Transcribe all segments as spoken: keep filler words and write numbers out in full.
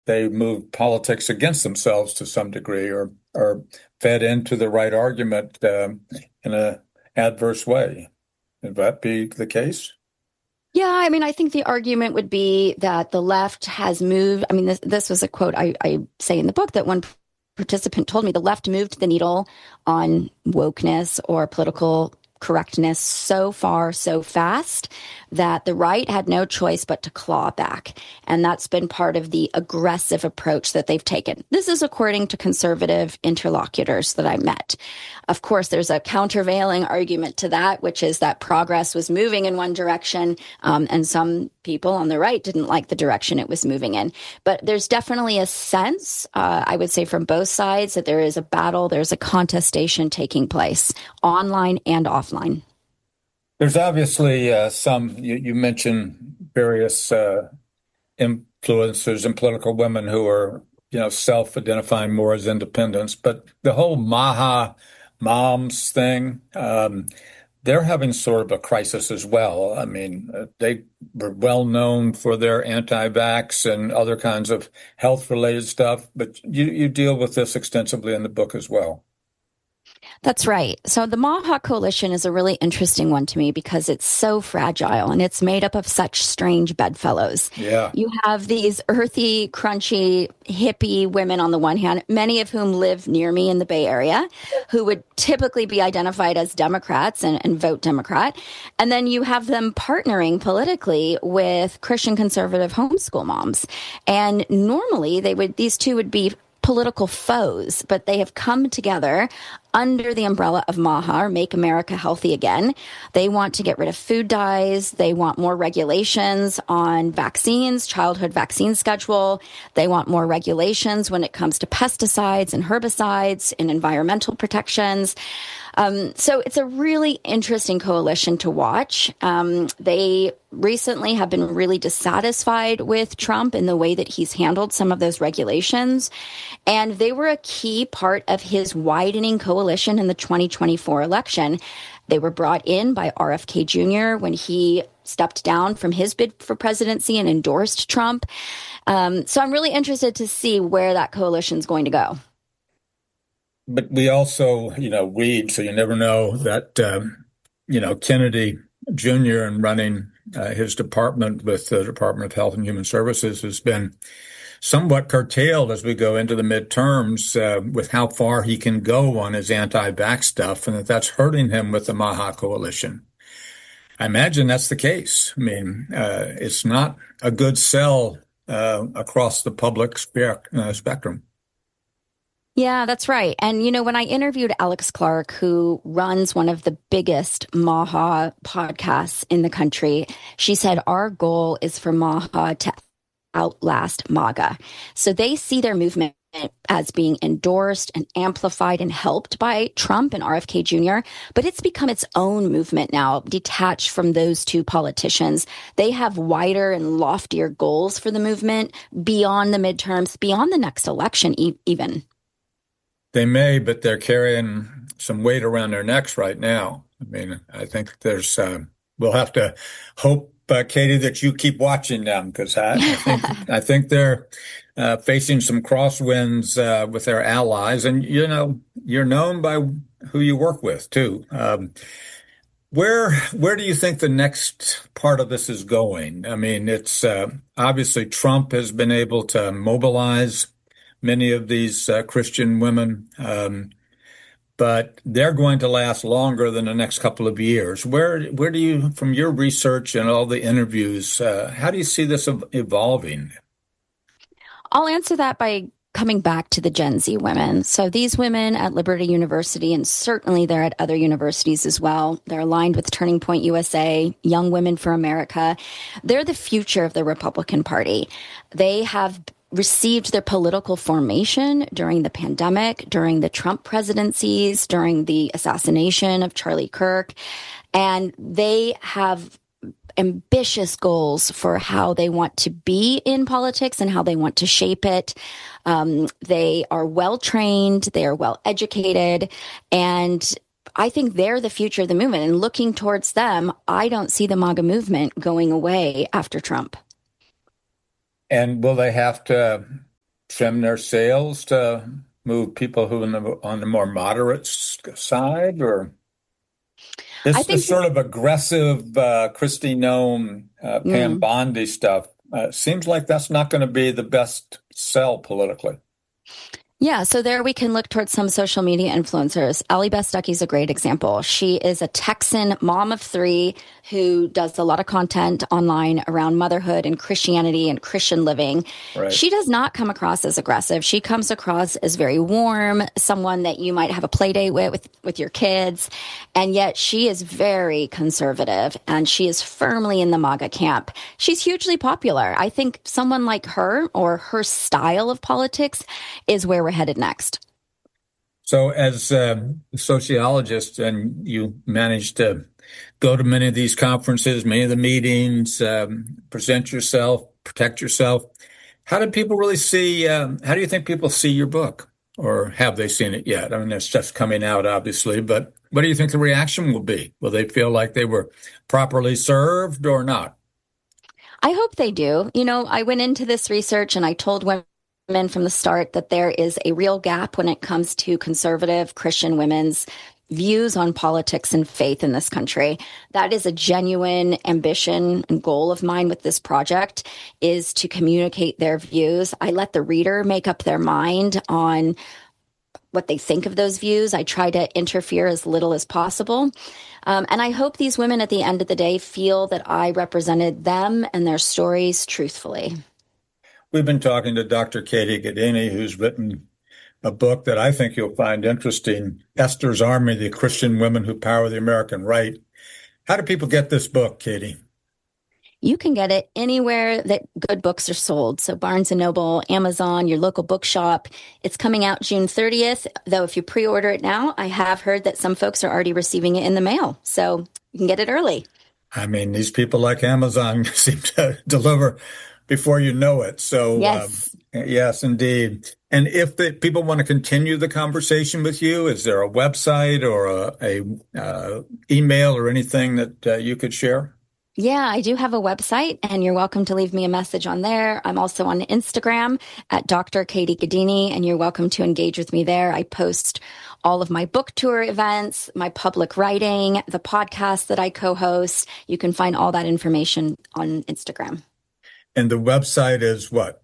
they move politics against themselves to some degree, or or fed into the right argument um, in a adverse way. Would that be the case? Yeah, I mean, I think the argument would be that the left has moved. I mean, this, this was a quote I, I say in the book that one participant told me the left moved the needle on wokeness or political correctness so far, so fast that the right had no choice but to claw back. And that's been part of the aggressive approach that they've taken. This is according to conservative interlocutors that I met. Of course, there's a countervailing argument to that, which is that progress was moving in one direction, um, and some people on the right didn't like the direction it was moving in. But there's definitely a sense, uh, I would say from both sides, that there is a battle, there's a contestation taking place, online and offline. There's obviously uh, some, you, you mentioned various uh, influencers and political women who are, you know, self-identifying more as independents, but the whole Maha moms thing, um, they're having sort of a crisis as well. I mean, uh, they were well known for their anti-vax and other kinds of health-related stuff, but you, you deal with this extensively in the book as well. That's right. So the Maha Coalition is a really interesting one to me because it's so fragile and it's made up of such strange bedfellows. Yeah. You have these earthy, crunchy, hippie women on the one hand, many of whom live near me in the Bay Area, who would typically be identified as Democrats and, and vote Democrat. And then you have them partnering politically with Christian conservative homeschool moms. And normally they would, these two would be political foes, but they have come together under the umbrella of MAHA, or Make America Healthy Again. They want to get rid of food dyes. They want more regulations on vaccines, childhood vaccine schedule. They want more regulations when it comes to pesticides and herbicides and environmental protections. Um, so it's a really interesting coalition to watch. Um, they recently have been really dissatisfied with Trump in the way that he's handled some of those regulations. And they were a key part of his widening coalition in the twenty twenty-four election. They were brought in by R F K Junior when he stepped down from his bid for presidency and endorsed Trump. Um, so I'm really interested to see where that coalition is going to go. But we also, you know, read, so you never know that, um, you know, Kennedy Junior and running uh, his department with the Department of Health and Human Services has been somewhat curtailed as we go into the midterms uh, with how far he can go on his anti-vax stuff, and that that's hurting him with the Maha Coalition. I imagine that's the case. I mean, uh, it's not a good sell uh, across the public spec- uh, spectrum. Yeah, that's right. And, you know, when I interviewed Alex Clark, who runs one of the biggest MAHA podcasts in the country, she said, our goal is for MAHA to outlast MAGA. So they see their movement as being endorsed and amplified and helped by Trump and R F K Junior, but it's become its own movement now, detached from those two politicians. They have wider and loftier goals for the movement beyond the midterms, beyond the next election e- even. They may, but they're carrying some weight around their necks right now. I mean, I think there's, uh, we'll have to hope, uh, Katie, that you keep watching them, because I, I think, I think they're uh, facing some crosswinds uh, with their allies. And, you know, you're known by who you work with, too. Um, where, where do you think the next part of this is going? I mean, it's uh, obviously Trump has been able to mobilize many of these uh, Christian women, um, but they're going to last longer than the next couple of years. Where where do you, from your research and all the interviews, uh, how do you see this ev- evolving? I'll answer that by coming back to the Gen Z women. So these women at Liberty University, and certainly they're at other universities as well, they're aligned with Turning Point U S A, Young Women for America. They're the future of the Republican Party. They have received their political formation during the pandemic, during the Trump presidencies, during the assassination of Charlie Kirk. And they have ambitious goals for how they want to be in politics and how they want to shape it. Um, they are well trained, they are well educated, and I think they're the future of the movement. And looking towards them, I don't see the MAGA movement going away after Trump. And will they have to trim their sails to move people who are on the, on the more moderate side, or this, I think this sort of aggressive uh, Kristi Noem, uh, Pam mm. Bondi stuff uh, seems like that's not going to be the best sell politically. Yeah, so there we can look towards some social media influencers. Allie Beth Stuckey is a great example. She is a Texan mom of three who does a lot of content online around motherhood and Christianity and Christian living. Right. She does not come across as aggressive. She comes across as very warm, someone that you might have a play date with, with, with your kids. And yet she is very conservative and she is firmly in the MAGA camp. She's hugely popular. I think someone like her or her style of politics is where we're headed next. So as a sociologist, and you managed to go to many of these conferences, many of the meetings, um, present yourself, protect yourself. How do people really see, um, how do you think people see your book? Or have they seen it yet? I mean, it's just coming out, obviously, but what do you think the reaction will be? Will they feel like they were properly served or not? I hope they do. You know, I went into this research and I told women from the start that there is a real gap when it comes to conservative Christian women's views on politics and faith in this country. That is a genuine ambition and goal of mine with this project, is to communicate their views. I let the reader make up their mind on what they think of those views. I try to interfere as little as possible. Um, and I hope these women at the end of the day feel that I represented them and their stories truthfully. We've been talking to Doctor Katie Gaddini, who's written a book that I think you'll find interesting, Esther's Army, The Christian Women Who Power the American Right. How do people get this book, Katie? You can get it anywhere that good books are sold. So Barnes and Noble, Amazon, your local bookshop. It's coming out June thirtieth, though if you pre-order it now, I have heard that some folks are already receiving it in the mail. So you can get it early. I mean, these people like Amazon seem to deliver before you know it. So, yes, um, yes, indeed. And if the, people want to continue the conversation with you, is there a website or a, a uh, email or anything that uh, you could share? Yeah, I do have a website, and you're welcome to leave me a message on there. I'm also on Instagram at Doctor Katie Gaddini, and you're welcome to engage with me there. I post all of my book tour events, my public writing, the podcast that I co-host. You can find all that information on Instagram. And the website is what?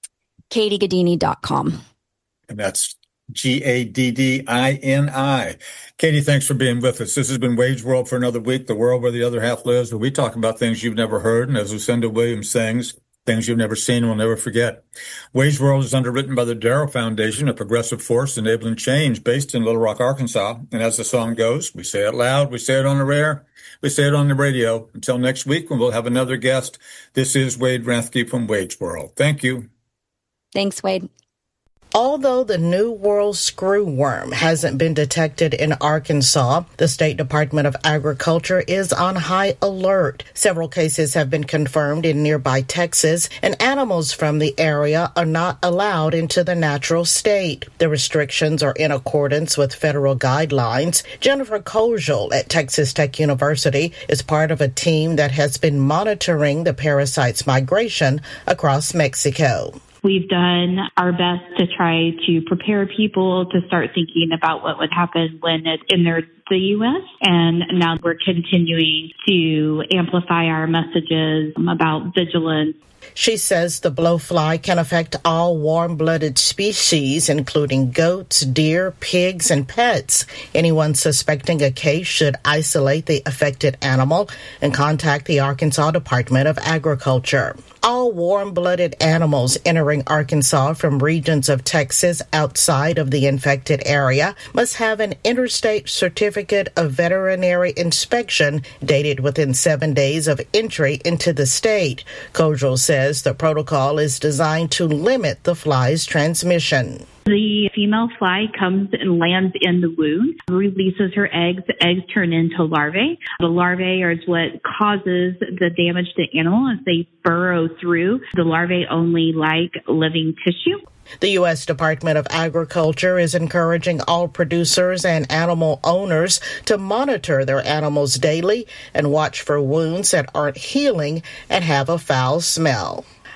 katie gaddini dot com. And that's G A D D I N I. Katie, thanks for being with us. This has been Wage World for another week, the world where the other half lives, where we talk about things you've never heard. And as Lucinda Williams sings, things you've never seen and will never forget. Wage World is underwritten by the Darrow Foundation, a progressive force enabling change based in Little Rock, Arkansas. And as the song goes, we say it loud, we say it on the air, we say it on the radio. Until next week, when we'll have another guest, this is Wade Rathke from Wage World. Thank you. Thanks, Wade. Although the New World screwworm hasn't been detected in Arkansas, the State Department of Agriculture is on high alert. Several cases have been confirmed in nearby Texas, and animals from the area are not allowed into the natural state. The restrictions are in accordance with federal guidelines. Jennifer Kojal at Texas Tech University is part of a team that has been monitoring the parasite's migration across Mexico. We've done our best to try to prepare people to start thinking about what would happen when it enters the U S. And now we're continuing to amplify our messages about vigilance. She says the blowfly can affect all warm-blooded species, including goats, deer, pigs, and pets. Anyone suspecting a case should isolate the affected animal and contact the Arkansas Department of Agriculture. All warm-blooded animals entering Arkansas from regions of Texas outside of the infected area must have an interstate certificate of veterinary inspection dated within seven days of entry into the state. Kojal says the protocol is designed to limit the fly's transmission. The female fly comes and lands in the wound, releases her eggs. The eggs turn into larvae. The larvae are what causes the damage to the animal as they burrow through. The larvae only like living tissue. The U S Department of Agriculture is encouraging all producers and animal owners to monitor their animals daily and watch for wounds that aren't healing and have a foul smell.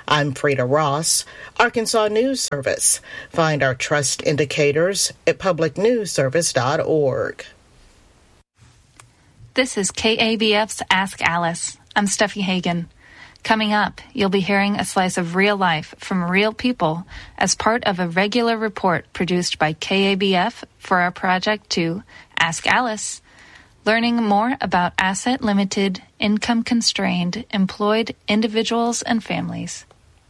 I'm Frida Ross, Arkansas News Service. Find our trust indicators at public news service dot org. This is K A B F's Ask Alice. I'm Steffi Hagan. Coming up, you'll be hearing a slice of real life from real people as part of a regular report produced by K A B F for our project to Ask Alice, learning more about asset-limited, income-constrained, employed individuals and families.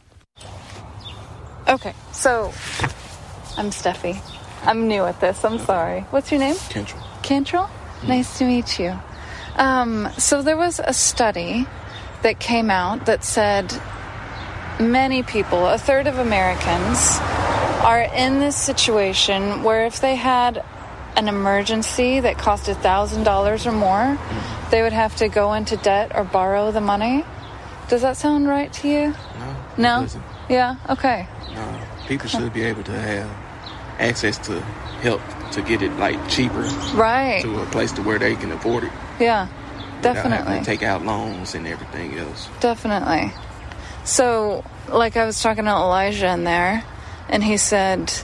Okay, so I'm Steffi. I'm new at this. I'm sorry. What's your name? Kentrell. Kentrell? Mm-hmm. Nice to meet you. Um, so there was a study that came out that said many people, a third of Americans, are in this situation where if they had an emergency that cost one thousand dollars or more, mm-hmm. they would have to go into debt or borrow the money. Does that sound right to you? No. No? It doesn't. Yeah? Okay. No. People should be able to have access to help to get it, like, cheaper. Right. To a place to where they can afford it. Yeah. Definitely. Without having to take out loans and everything else. Definitely. So, like I was talking to Elijah in there, and he said,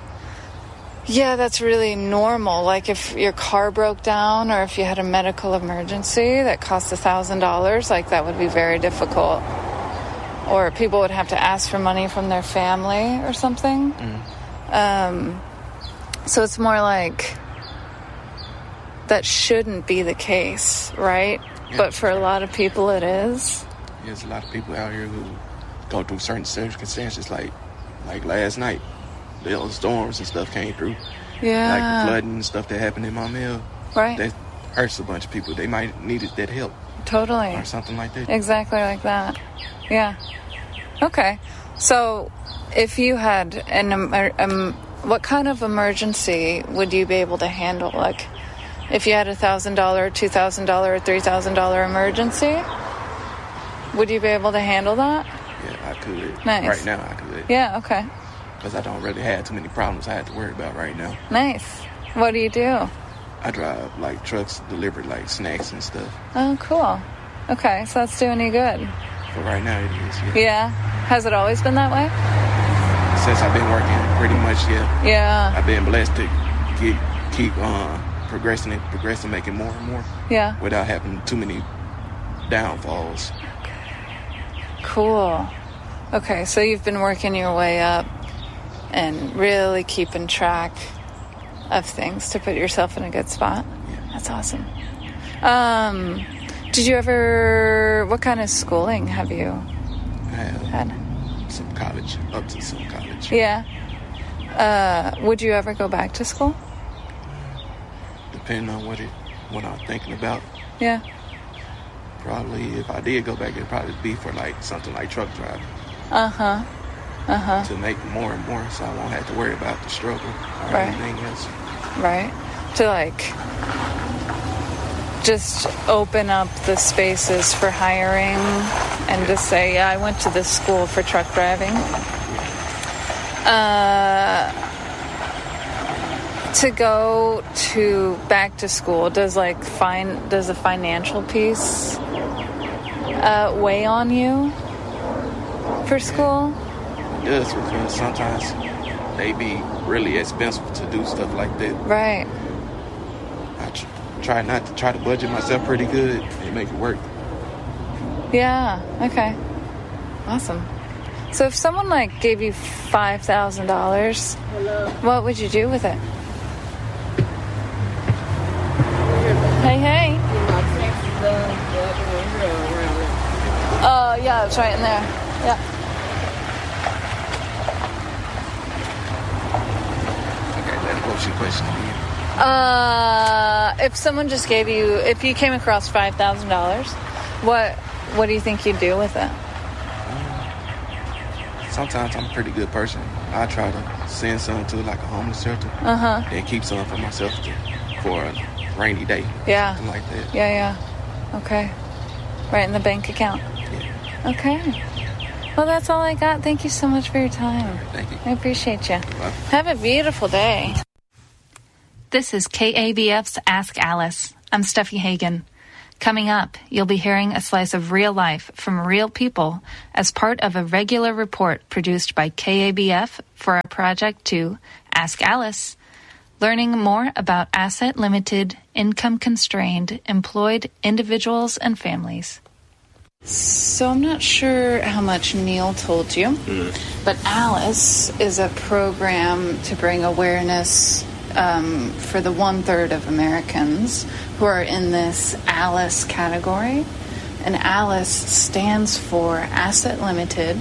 yeah, that's really normal. Like if your car broke down or if you had a medical emergency that cost a thousand dollars, like that would be very difficult. Or people would have to ask for money from their family or something. Mm. Um, so it's more like that shouldn't be the case, right? Yeah. But for a lot of people it is. There's a lot of people out here who go through certain circumstances, like like last night. The storms and stuff came through. Yeah. Like the flooding and stuff that happened in my mill. Right. That hurts a bunch of people. They might needed that help. Totally. Or something like that. Exactly like that. Yeah. Okay. So if you had an um, what kind of emergency would you be able to handle? Like if you had a one thousand dollars, two thousand dollars, or three thousand dollars emergency, would you be able to handle that? Yeah, I could. Nice. Right now I could. Yeah, okay. Because I don't really have too many problems I have to worry about right now. Nice. What do you do? I drive, like, trucks, deliver, like, snacks and stuff. Oh, cool. Okay, so that's doing you good. For right now, it is, yeah. Yeah? Has it always been that way? Since I've been working, pretty much, yeah. Yeah. I've been blessed to get, keep uh, progressing and progressing, making more and more. Yeah. Without having too many downfalls. Cool. Okay, so you've been working your way up and really keeping track of things to put yourself in a good spot. Yeah. That's awesome. Um, did you ever, what kind of schooling have you I have had? Some college, up to some college. Yeah. Uh, would you ever go back to school? Depending on what it, what I'm thinking about. Yeah. Probably, if I did go back, it'd probably be for like something like truck driving. Uh-huh. Uh-huh. To make more and more, so I won't have to worry about the struggle or right. anything else. Right. To like just open up the spaces for hiring and just say, yeah, I went to this school for truck driving. Uh, to go to back to school, does like fine does the financial piece uh, weigh on you for school? It does, because sometimes they be really expensive to do stuff like that. Right. I tr- try not to try to budget myself pretty good and make it work. Yeah. Okay. Awesome. So if someone like gave you five thousand dollars, what would you do with it? Hey, hey. Oh, uh, yeah, it's right in there. Yeah. What's your question again? Uh, if someone just gave you, if you came across five thousand dollars, what what do you think you'd do with it? Um, sometimes I'm a pretty good person. I try to send some to like a homeless shelter. Uh-huh. And keep some for myself to, for a rainy day. Yeah. Something like that. Yeah, yeah. Okay. Right in the bank account. Yeah. Okay. Well, that's all I got. Thank you so much for your time. Thank you. I appreciate you. Bye. Have a beautiful day. This is K A B F's Ask Alice. I'm Steffi Hagan. Coming up, you'll be hearing a slice of real life from real people as part of a regular report produced by K A B F for our project to Ask Alice, learning more about asset-limited, income-constrained, employed individuals and families. So I'm not sure how much Neil told you, mm. but Alice is a program to bring awareness um, for the one-third of Americans who are in this ALICE category. And ALICE stands for Asset Limited,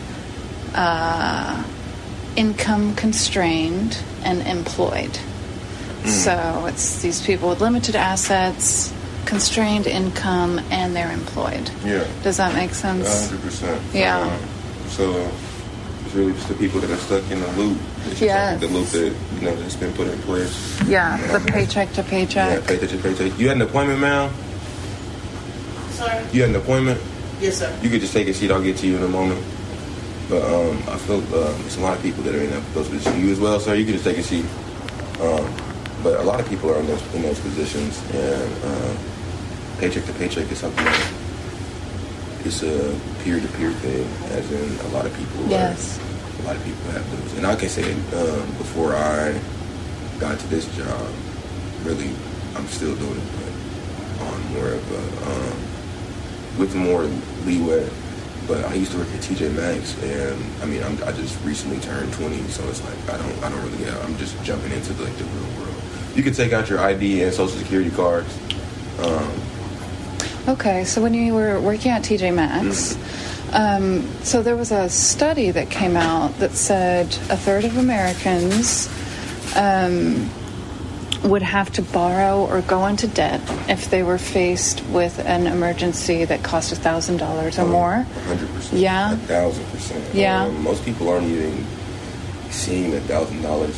uh, Income Constrained, and Employed. Mm. So it's these people with limited assets, constrained income, and they're employed. Yeah. Does that make sense? one hundred percent. Yeah. Um, so it's really just the people that are stuck in the loop. It's yes. Like the loop that, you know, that's been put in place. Yeah, um, the paycheck to paycheck. Yeah, paycheck to paycheck. You had an appointment, ma'am? Sorry? You had an appointment? Yes, sir. You could just take a seat. I'll get to you in a moment. But um, I feel uh, there's a lot of people that are in that, those positions. You as well, sir? You can just take a seat. Um, but a lot of people are in those, in those positions, and uh, paycheck to paycheck is something that it's a peer-to-peer thing, as in a lot of people. Yes. Are, a lot of people have those, and I can say um, before I got to this job, really, I'm still doing it, but on more of a um, with more leeway. But I used to work at T J Maxx, and I mean, I'm, I just recently turned twenty, so it's like I don't, I don't really have. I'm just jumping into the, like the real world. You can take out your I D and social security cards. Um, okay, so when you were working at T J Maxx, mm-hmm. um, so there was a study that came out that said a third of Americans um, would have to borrow or go into debt if they were faced with an emergency that cost a thousand dollars or more. one hundred percent. Yeah. A thousand percent. Yeah. Um, most people aren't even seeing a thousand dollars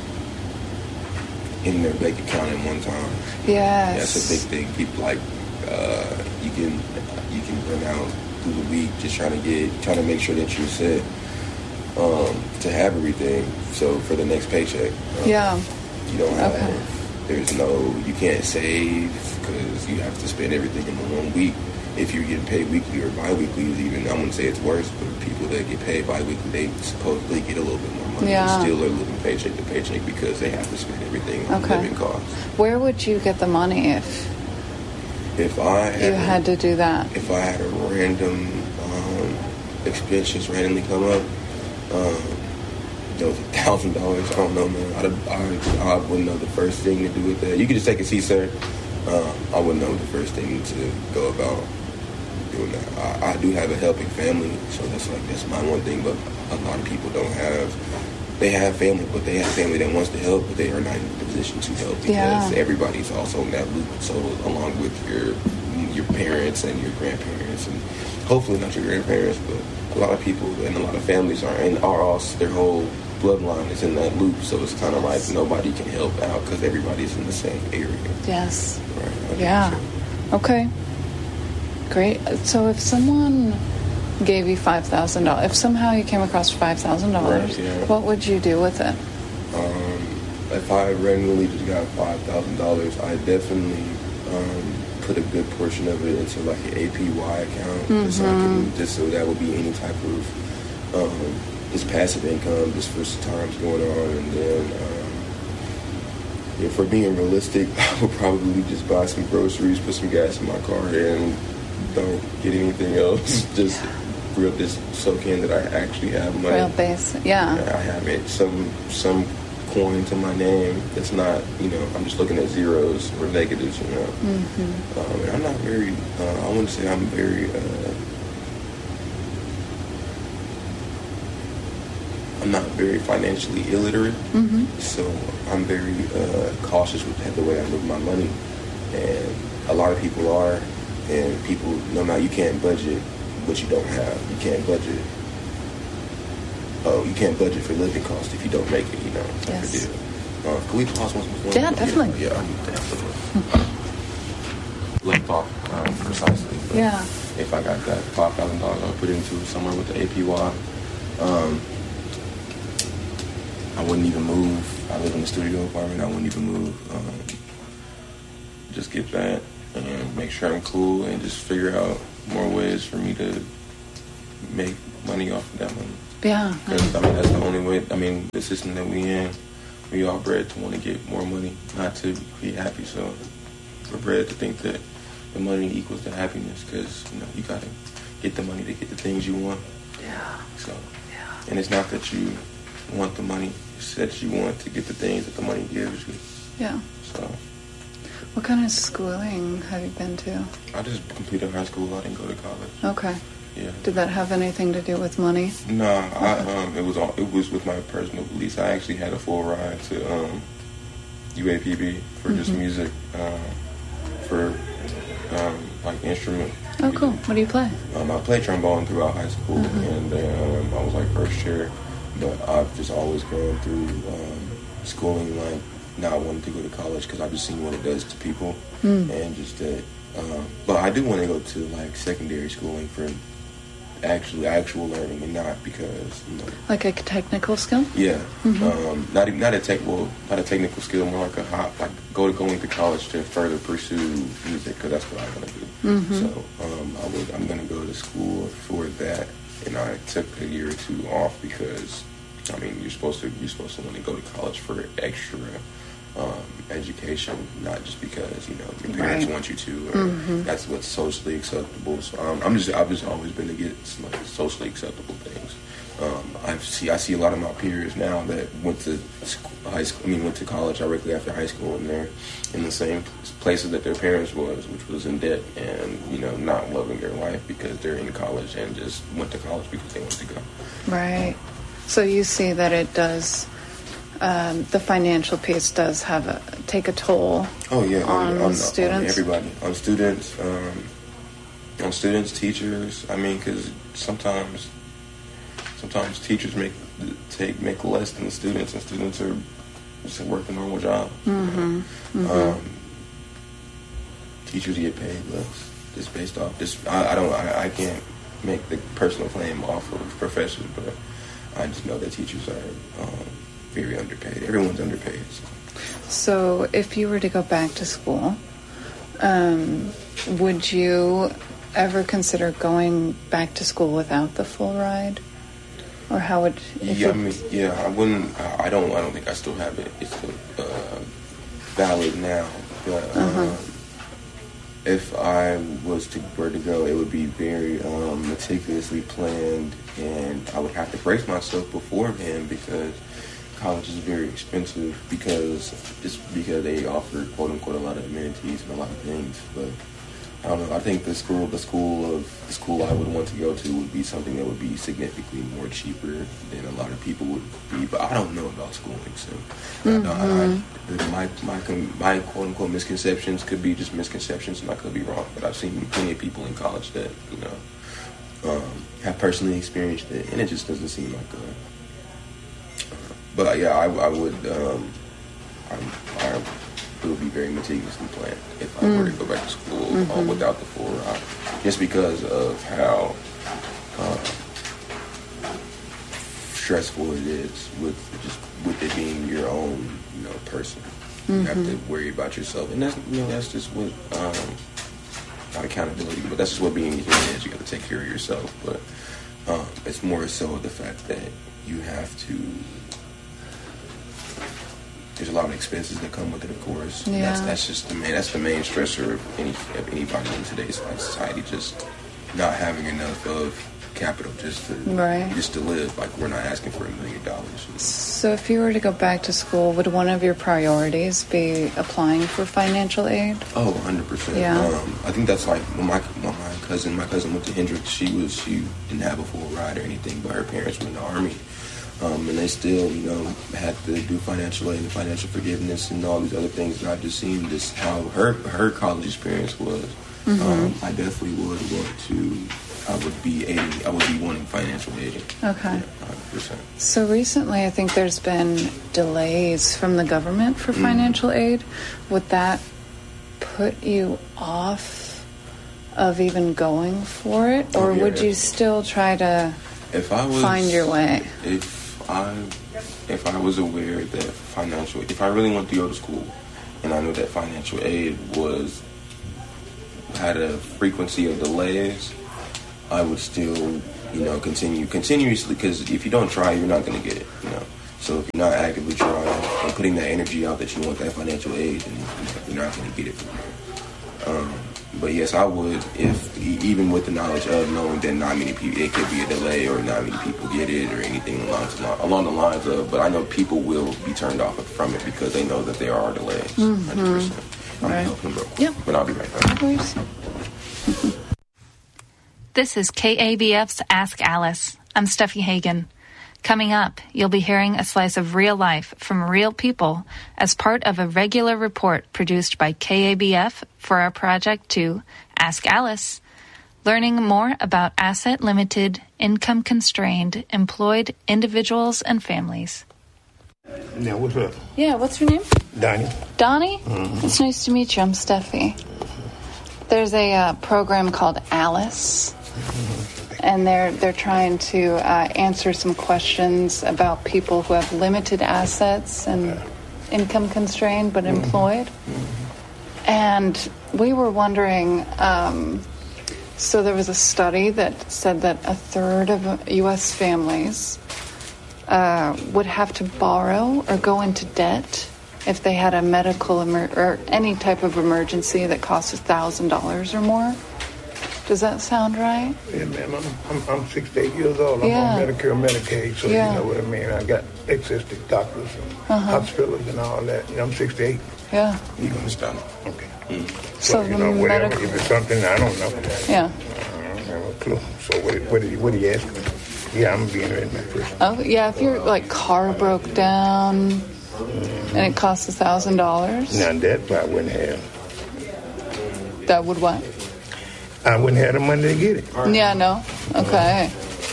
in their bank account at one time. Yes. That's a big thing. People like uh, you can you can run out through the week just trying to get trying to make sure that you're set um, to have everything. So for the next paycheck. Um, yeah. You don't have, okay. There's no, you can't save because you have to spend everything in the one week. If you're getting paid weekly or bi-weekly, even, I wouldn't say it's worse, but people that get paid bi-weekly, they supposedly get a little bit more money. Yeah. But still are living paycheck to paycheck because they have to spend everything on okay. living costs. Where would you get the money if, if I had, you had to do that? If I had a random um, expense just randomly come up, um, It was a thousand dollars. I don't know, man. I, I, I wouldn't know the first thing to do with that. You can just take a seat, sir. Um, I wouldn't know the first thing to go about doing that. I, I do have a helping family, so that's like that's my one thing. But a lot of people don't have. They have family, but they have family that wants to help, but they are not in the position to help because yeah. everybody's also in that loop. So along with your your parents and your grandparents, and hopefully not your grandparents, but a lot of people and a lot of families are and are also their whole bloodline is in that loop, so it's kind of like nobody can help out because everybody's in the same area. Yes. Right. Yeah. Okay. Great. So if someone gave you five thousand dollars, if somehow you came across five thousand right, dollars, yeah. what would you do with it? Um, if I randomly just got five thousand dollars, I definitely um, put a good portion of it into like an A P Y account, mm-hmm. just so I can, just so that would be any type of. Um, Just passive income, just for times going on, and then um, if we're being realistic, I would probably just buy some groceries, put some gas in my car, and don't get anything else. Just real, just soak in that I actually have money. Real base, yeah. I have it, some some coin to my name. That's not, you know, I'm just looking at zeros or negatives, you know. Mm-hmm. Um, and I'm not very. Uh, I wouldn't say I'm very. Uh, I'm not very financially illiterate, mm-hmm. so I'm very uh, cautious with the way I move my money, and a lot of people are, and people, no matter, you can't budget what you don't have. You can't budget, oh, you can't budget for living costs if you don't make it, you know, type yes. of deal. Uh, can we pause once before? Yeah, definitely. Yeah, yeah definitely. Let's talk um, precisely. Yeah. If I got that five thousand dollars, I'll put it into somewhere with the A P Y. Um, I wouldn't even move. I live in a studio apartment. I wouldn't even move. Um, just get that. and make sure I'm cool and just figure out more ways for me to make money off of that money. Yeah. Because, I mean, that's the only way. I mean, the system that we in, we all bred to want to get more money, not to be happy. So we're bred to think that the money equals the happiness because, you know, you got to get the money to get the things you want. Yeah. So, yeah. And it's not that you want the money. It's that you want to get the things that the money gives you. Yeah. So. What kind of schooling have you been to? I just completed high school. I didn't go to college. Okay. Yeah. Did that have anything to do with money? No, I um, it was all, it was with my personal beliefs. I actually had a full ride to um, U A P B for mm-hmm. just music, uh, for um, like instrument. Oh, cool. What do you play? Um, I played trombone throughout high school, mm-hmm. and um, I was like first chair. But I've just always gone through um, schooling like not wanting to go to college because I've just seen what it does to people, mm. and just that. Um, but I do want to go to like secondary schooling for actually actual learning, and not because you know, like a technical skill. Yeah, mm-hmm. um, not even not a tech, well, not a technical skill, more like a hop, like go to going to college to further pursue music because that's what I want to do. Mm-hmm. So um, I would I'm going to go to school for that, and I took a year or two off because I mean you're supposed to you're supposed to want to go to college for extra. Um, education, not just because you know your parents right. want you to, or mm-hmm. that's what's socially acceptable. So um, I'm just I've just always been against like socially acceptable things. Um, I see I see a lot of my peers now that went to school, high school. I mean, went to college directly after high school, and they're in the same places that their parents was, which was in debt and you know not loving their life because they're in college and just went to college because they wanted to go. Right. So you see that it does. Um, the financial piece does have a take a toll. Oh yeah, on, on students, on everybody, on students, um, on students, teachers. I mean, because sometimes, sometimes teachers make take make less than the students, and students are just work a normal job. Mm-hmm. You know? Mm-hmm. um, teachers get paid less just based off. Just I, I don't I, I can't make the personal claim off of professors, but I just know that teachers are. Um, very underpaid. Everyone's underpaid. So. so if you were to go back to school, um, would you ever consider going back to school without the full ride? Or how would... Yeah, I mean, yeah, I wouldn't... I, I don't I don't think I still have it. It's uh, valid now. But uh-huh. um, if I was to were to go, it would be very um, meticulously planned, and I would have to brace myself beforehand because college is very expensive because just because they offer quote unquote a lot of amenities and a lot of things. But I don't know. I think the school, the school of the school I would want to go to would be something that would be significantly more cheaper than a lot of people would be. But I don't know about schooling, so mm-hmm. I, I, my my my quote unquote misconceptions could be just misconceptions, and I could be wrong. But I've seen plenty of people in college that you know um, have personally experienced it, and it just doesn't seem like a. But yeah, I, I would. Um, I, I it would be very meticulously planned if I mm. were to go back to school mm-hmm. uh, without the full ride, just because of how uh, stressful it is with just with it being your own, you know, person. Mm-hmm. You have to worry about yourself, and that's you know that's just what um, not accountability, but that's just what being human is. You have to take care of yourself, but um, it's more so the fact that you have to. There's a lot of expenses that come with it, of course. Yeah. That's that's just the main that's the main stressor of any of anybody in today's society. Just not having enough of capital just to right. just to live. Like we're not asking for a million dollars. So if you were to go back to school, would one of your priorities be applying for financial aid? Oh, one hundred percent. Yeah. Um, I think that's like when my when my cousin my cousin went to Hendrix. She was she didn't have a full ride or anything, but her parents were in the Army. Um, and they still, you know, had to do financial aid and financial forgiveness and all these other things. And I just seen this how her her college experience was. Mm-hmm. Um, I definitely would want to. I would be aiding. I would be wanting financial aid. Okay. Yeah, one hundred percent. So recently, I think there's been delays from the government for financial mm-hmm. aid. Would that put you off of even going for it, or oh, yeah, would you still try to if I was, find your way? If I, if I was aware that financial, if I really wanted to go to school, and I knew that financial aid was had a frequency of delays, I would still, you know, continue continuously, because if you don't try, you're not going to get it, you know. So if you're not actively trying and putting that energy out that you want that financial aid, then you're not going to get it from there. Um, but yes, I would, if even with the knowledge of knowing that not many people, it could be a delay or not many people get it or anything along, along the lines of, but I know people will be turned off from it because they know that there are delays. Mm-hmm. one hundred percent. I'm right. helping them, bro. Yeah. But I'll be right back. This is K A B F's Ask Alice. I'm Steffi Hagen. Coming up, you'll be hearing a slice of real life from real people as part of a regular report produced by K A B F for our project to Ask Alice, learning more about asset-limited, income-constrained, employed individuals and families. Yeah, what's up? Yeah, what's your name? Donnie. Donnie? Mm-hmm. It's nice to meet you. I'm Steffi. There's a uh, program called Alice. And they're they're trying to uh, answer some questions about people who have limited assets and income constrained but employed. Mm-hmm. And we were wondering, um, so there was a study that said that a third of U S families uh, would have to borrow or go into debt if they had a medical emer- or any type of emergency that cost one thousand dollars or more. Does that sound right? Yeah, man, I'm, I'm, I'm sixty-eight years old. I'm yeah. on Medicare and Medicaid, so yeah. you know what I mean. I got access to doctors and uh-huh. hospitals and all that. You know, I'm sixty-eight. Yeah. You understand? Okay. Mm. So, so you know, whatever, medical... if it's something I don't know. Yeah. I don't have a clue. So what, what, did, what did he ask me? Yeah, I'm being ready my first. Oh, yeah, if your, like, car broke down mm-hmm. and it costs one thousand dollars. Now, that I wouldn't have. That would what? I wouldn't have the money to get it. Yeah, no? Okay.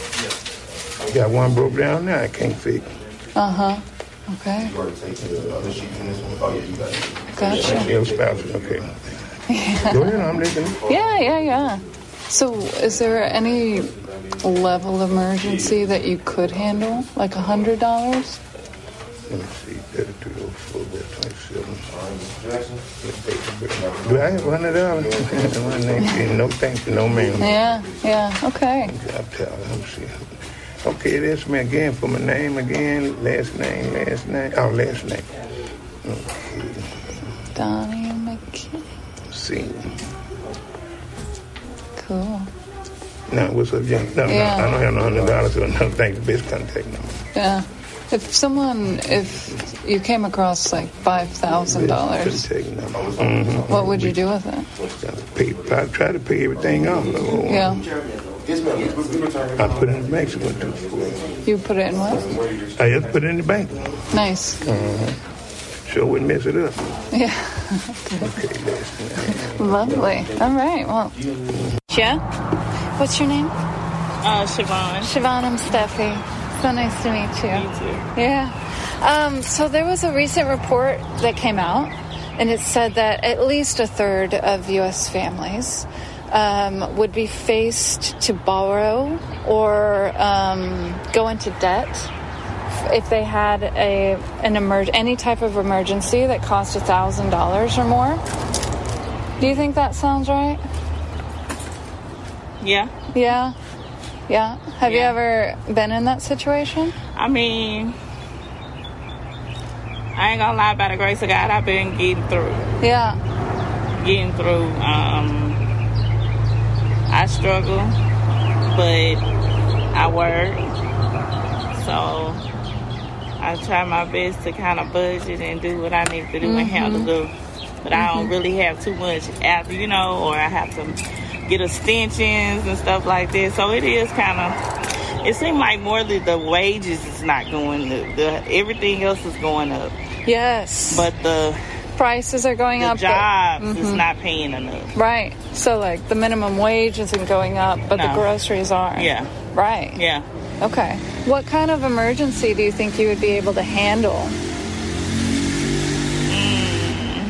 Got one broke down now, I can't fix. Uh-huh. Okay. Gotcha. Your spouse is okay. Yeah. Go ahead, I'm listening. Yeah, yeah, yeah. So is there any level of emergency that you could handle? Like one hundred dollars? Let me see. thirty-two oh four, twenty-seven. Do I have one hundred dollars? No thank you, no ma'am. Yeah, yeah, okay. I'll tell her. Let me see. Okay, that's me again for my name again. Last name, last name. Oh, last name. Okay. Donnie McKay. See. Cool. No, what's up, Jim? No, yeah. no, I don't have no one hundred dollars, so no thank you. Best contact number. Yeah. If someone, if you came across like five thousand dollars, mm-hmm. what would you do with it? Pay, I'd try to pay everything off. Yeah. I put it in the bank. So what you put it in what? I just put it in the bank. Nice. Uh-huh. Sure wouldn't mess it up. Yeah. Okay. Lovely. All right. Well. Yeah. What's your name? Uh, Siobhan. Siobhan, I'm Steffi. So nice to meet you. Me too. Yeah. Um, so there was a recent report that came out, and it said that at least a third of U S families um, would be faced to borrow or um, go into debt if they had a an emer- any type of emergency that cost a thousand dollars or more. Do you think that sounds right? Yeah. Yeah. Yeah. Have yeah. you ever been in that situation? I mean, I ain't gonna lie, by the grace of God, I've been getting through. Yeah. Getting through. Um, I struggle, but I work. So I try my best to kind of budget and do what I need to do mm-hmm. and handle it. But mm-hmm. I don't really have too much after, you know, or I have to get extensions and stuff like that. So it is kind of, it seems like more that the wages is not going up. The, everything else is going up. Yes. But the prices are going the up. The jobs but, mm-hmm. is not paying enough. Right. So like the minimum wage isn't going up, but no. the groceries are. Yeah. Right. Yeah. Okay. What kind of emergency do you think you would be able to handle? Mm.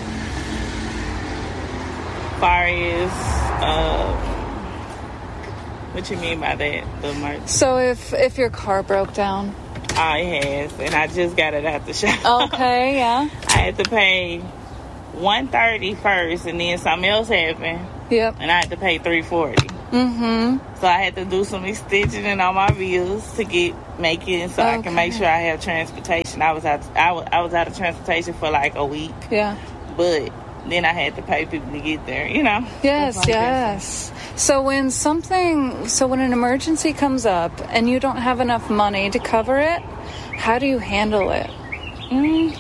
Far as, uh, what you mean by that? The emergency? So if if your car broke down. Oh, it has, and I just got it out the shop. Okay, yeah. I had to pay one thirty first, and then something else happened. Yep. And I had to pay three forty. Mm-hmm. So I had to do some extension on my bills to get make it, so okay. I can make sure I have transportation. I was out. I was, I was out of transportation for like a week. Yeah. But then I had to pay people to get there. You know. Yes. Like yes. That. So when something, so when an emergency comes up and you don't have enough money to cover it, how do you handle it? Mm.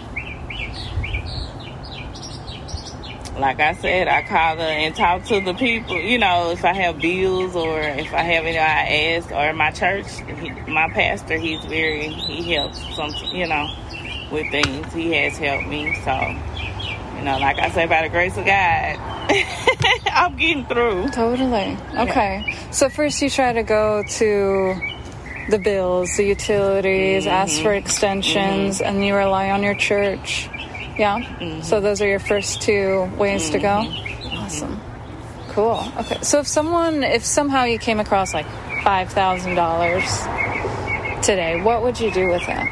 Like I said, I call her and talk to the people, you know, if I have bills or if I have any, I ask, or my church, he, my pastor, he's very, he helps some, you know, with things. He has helped me. So, you know, like I said, by the grace of God, I'm getting through. Totally. Okay. Yeah. So first you try to go to the bills, the utilities, mm-hmm. ask for extensions, mm-hmm. and you rely on your church. Yeah? Mm-hmm. So those are your first two ways mm-hmm. to go? Awesome. Cool. Okay. So if someone, if somehow you came across like five thousand dollars today, what would you do with it?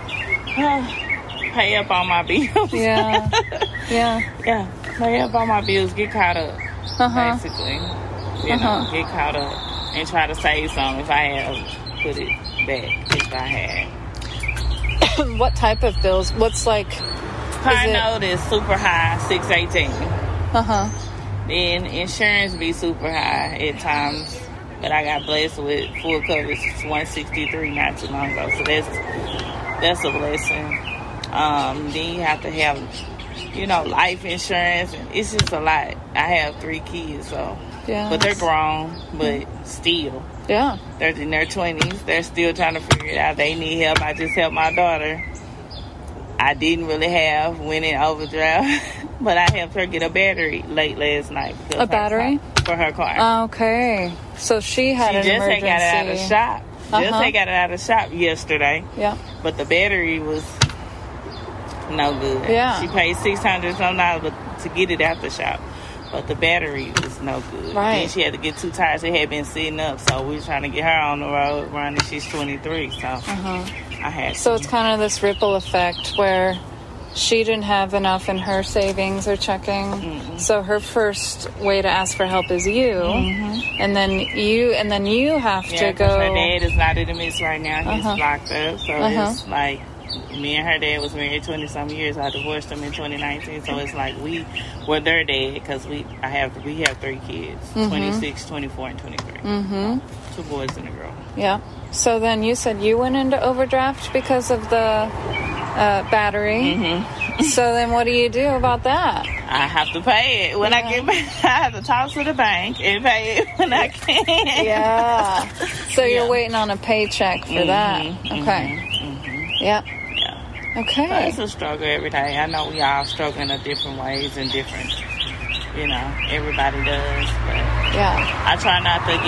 Pay up on my bills. Yeah. Yeah. Yeah. Pay up on my bills, get caught up, uh-huh. basically. You uh-huh. know, get caught up and try to save some if I have, put it back if I had. What type of bills? What's like... Car note is super high, six eighteen. Uh-huh. Then insurance be super high at times. But I got blessed with full coverage, one sixty-three not too long ago. So that's that's a blessing. Um, then you have to have, you know, life insurance. And it's just a lot. I have three kids, so. Yeah. But they're grown, but still. Yeah. They're in their twenties. They're still trying to figure it out. They need help. I just helped my daughter. I didn't really have, went in overdraft, but I helped her get a battery late last night. A battery? Car, for her car. Okay. So she had she an just emergency. She just got it out of the shop. Uh-huh. Just had got it out of the shop yesterday. Yeah. But the battery was no good. Yeah. She paid six hundred dollars to get it out the shop. But the battery was no good. Right. Then she had to get two tires. It had been sitting up, so we were trying to get her on the road running. She's twenty-three, so uh-huh. I had to. So it's kind of this ripple effect where she didn't have enough in her savings or checking. Mm-hmm. So her first way to ask for help is you, mm-hmm. and then you, and then you have yeah, to go. Her dad is not in the midst right now. He's uh-huh. locked up, so uh-huh. it's like. Me and her dad was married twenty some years. I divorced him in twenty nineteen, so it's like we were their dad because we I have we have three kids, mm-hmm. twenty-six, twenty-four, and twenty-three. Mm-hmm. Two boys and a girl. Yeah. So then you said you went into overdraft because of the uh, battery. Mm-hmm. So then what do you do about that? I have to pay it when yeah. I get back. I have to talk to the bank and pay it when I can. Yeah. So yeah. you're waiting on a paycheck for mm-hmm. that. Mm-hmm. Okay. Mm-hmm. Yep. Yeah. Okay. But it's a struggle every day. I know we all struggling in different ways and different, you know, everybody does. But yeah. I try not to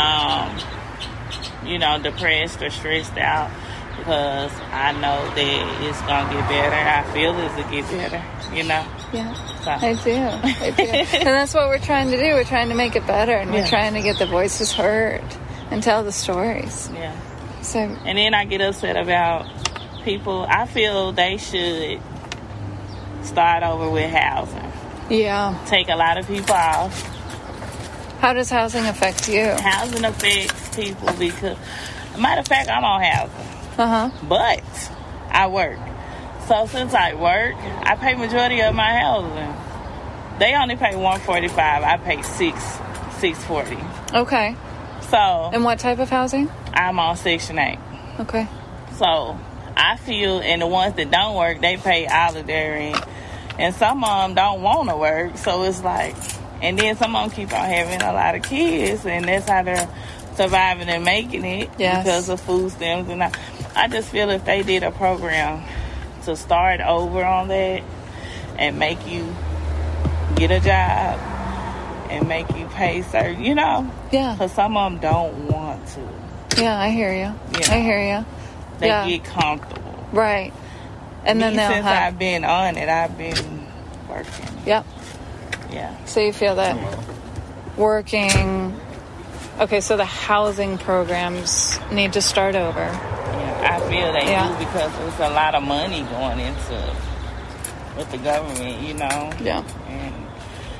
get, um, you know, depressed or stressed out because I know that it's going to get better. I feel it's to get better, you know? Yeah. So. I do. I do. And that's what we're trying to do. We're trying to make it better, and yeah. we're trying to get the voices heard and tell the stories. Yeah. So. And then I get upset about people. I feel they should start over with housing. Yeah. Take a lot of people off. How does housing affect you? Housing affects people because, matter of fact, I'm on housing. Uh-huh. But I work. So since I work, I pay majority of my housing. They only pay one forty-five. I pay six six forty. Okay. So. And what type of housing? I'm on Section eight. Okay. So I feel, and the ones that don't work, they pay all of their rent. And some of them don't want to work. So it's like, and then some of them keep on having a lot of kids, and that's how they're surviving and making it. Yes. Because of food stamps. And I, I just feel if they did a program to start over on that and make you get a job and make you pay certain, you know? Yeah. Because some of them don't want to. Yeah, I hear you. you know? I hear you. They yeah. get comfortable. Right. And Me, then they'll since have... I've been on it, I've been working. Yep. Yeah. So you feel that working... Okay, so the housing programs need to start over. Yeah, I feel they yeah. do because there's a lot of money going into with the government, you know? Yeah. And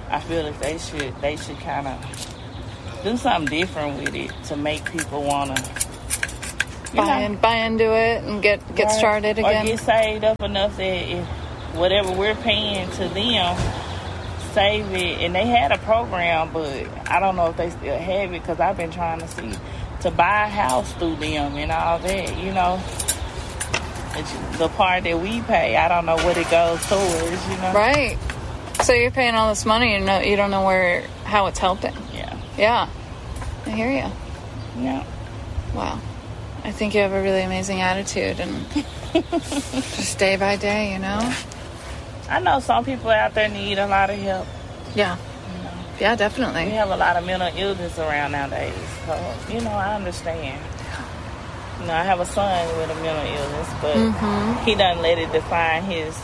I feel that they should they should kind of do something different with it to make people want to buy, in, buy into it and get, get right, started again. Or get saved up enough that if whatever we're paying to them, save it. And they had a program, but I don't know if they still have it because I've been trying to see to buy a house through them and all that, you know. It's the part that we pay, I don't know what it goes towards, you know. Right. So you're paying all this money and you, you don't know where how it's helping. Yeah. Yeah. I hear you. Yeah. Wow. I think you have a really amazing attitude and just day by day, you know. I know some people out there need a lot of help. Yeah. You know. Yeah, definitely. We have a lot of mental illness around nowadays. So, you know, I understand. You know, I have a son with a mental illness, but mm-hmm. he doesn't let it define his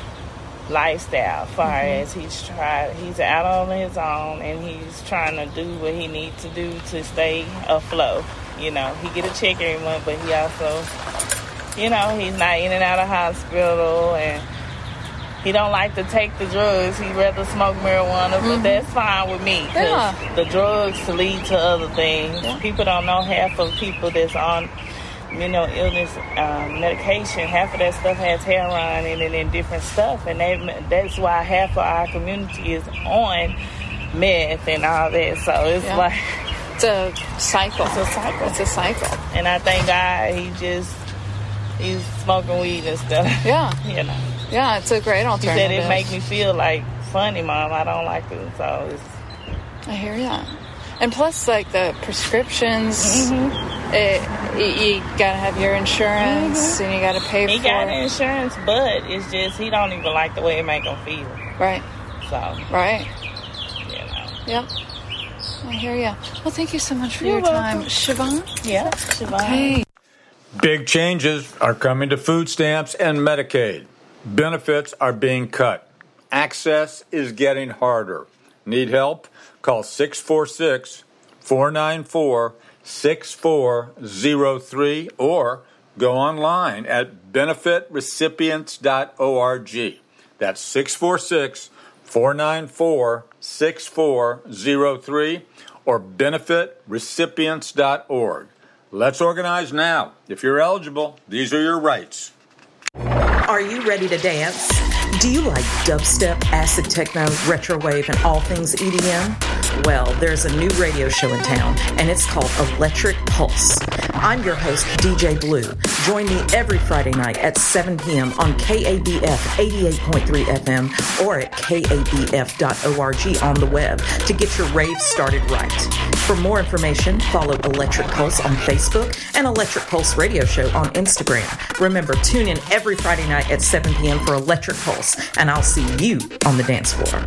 lifestyle as far mm-hmm. as he's tried. He's out on his own, and he's trying to do what he needs to do to stay afloat. You know, he get a check every month, but he also, you know, he's not in and out of hospital, and he don't like to take the drugs. He'd rather smoke marijuana, mm-hmm. but that's fine with me, because yeah. the drugs lead to other things. Yeah. People don't know half of people that's on mental illness um, medication, half of that stuff has heroin in it and different stuff, and they, that's why half of our community is on meth and all that. So it's yeah. like it's a cycle. It's a cycle. It's a cycle. And I thank God he just he's smoking weed and stuff. Yeah, you know. Yeah, it's a great alternative. He said it make me feel like funny, Mom. I don't like it, so it's. I hear ya. And plus, like, the prescriptions, mm-hmm. it, you, you gotta have your insurance, mm-hmm. and you gotta pay he for it. He got insurance, but it's just, he don't even like the way it make him feel. Right. So. Right. You know. Yep. I hear ya. Well, thank you so much for You're your welcome. time. Siobhan? Yeah, Siobhan. Hey. Big changes are coming to food stamps and Medicaid. Benefits are being cut. Access is getting harder. Need help? Call six four six, four nine four, six four zero three or go online at benefit recipients dot org. That's six four six, four nine four, six four zero three or benefit recipients dot org. Let's organize now. If you're eligible, these are your rights. Are you ready to dance? Do you like dubstep, acid techno, retrowave, and all things E D M? Well, there's a new radio show in town, and it's called Electric Pulse. I'm your host, D J Blue. Join me every Friday night at seven p.m. on K A B F eighty-eight point three F M or at K A B F dot org on the web to get your rave started right. For more information, follow Electric Pulse on Facebook and Electric Pulse Radio Show on Instagram. Remember, tune in every Friday night at seven p.m. for Electric Pulse, and I'll see you on the dance floor.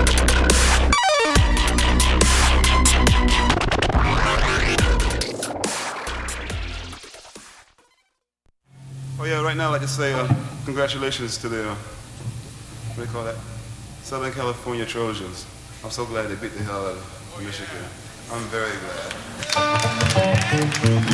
Oh yeah, right now I'd like to say uh, congratulations to the, uh, what do you call that? Southern California Trojans. I'm so glad they beat the hell out of Michigan. I'm very glad.